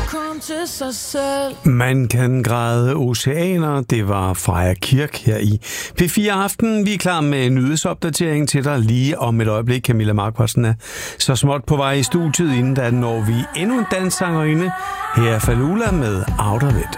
kom til sig selv. Man kan græde oceaner. Det var Freja Kirk her i P4 Aften. Vi er klar med en nyhedsopdatering til dig lige om et øjeblik. Camilla Markvarsen er så småt på vej i studiet, inden da når vi endnu en dansk sangerinde. Her er Falula med Out of It.